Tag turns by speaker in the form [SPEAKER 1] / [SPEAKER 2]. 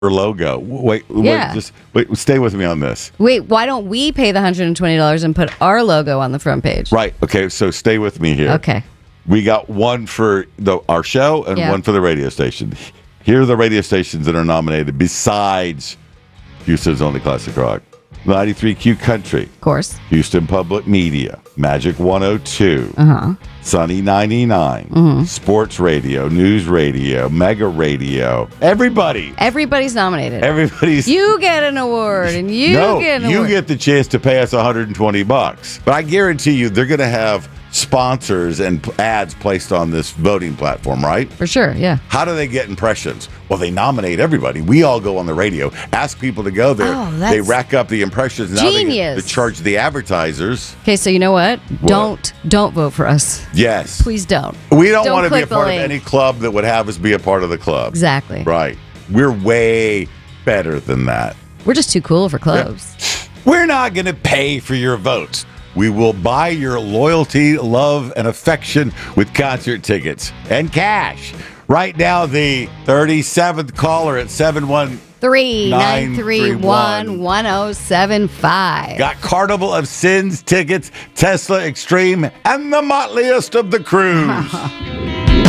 [SPEAKER 1] logo. Wait,
[SPEAKER 2] Yeah.
[SPEAKER 1] wait, stay with me on this.
[SPEAKER 2] Wait, why don't we pay the $120 and put our logo on the front page?
[SPEAKER 1] Right. Okay. So stay with me here.
[SPEAKER 2] Okay.
[SPEAKER 1] We got one for our show and one for the radio station. Here are the radio stations that are nominated besides Houston's Only Classic Rock. 93Q Country.
[SPEAKER 2] Of course.
[SPEAKER 1] Houston Public Media. Magic 102. Sunny 99. Sports Radio. News Radio. Mega Radio.
[SPEAKER 2] Everybody's nominated. You get an award, and you get an award.
[SPEAKER 1] You get the chance to pay us $120. But I guarantee you they're going to have sponsors and ads placed on this voting platform, right?
[SPEAKER 2] For sure, yeah.
[SPEAKER 1] How do they get impressions? Well, they nominate everybody. We all go on the radio, ask people to go there. They rack up the impressions. Now they get to charge the advertisers.
[SPEAKER 2] Okay, so you know what? Don't vote for us.
[SPEAKER 1] Yes.
[SPEAKER 2] Please don't.
[SPEAKER 1] We don't want to be a part of any club that would have us be a part of the club.
[SPEAKER 2] Exactly.
[SPEAKER 1] Right. We're way better than that.
[SPEAKER 2] We're just too cool for clubs.
[SPEAKER 1] Yeah. We're not going to pay for your votes. We will buy your loyalty, love, and affection with concert tickets and cash. Right now, the 37th caller at
[SPEAKER 2] 713-931-1075.
[SPEAKER 1] Got Carnival of Sins tickets, Tesla Extreme, and the motliest of the crews.